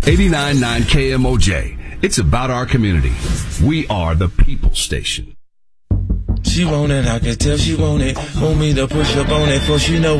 89.9 KMOJ. It's about our community. We are the People Station. She want it, I can tell she want it. Want me to push up on it, for she know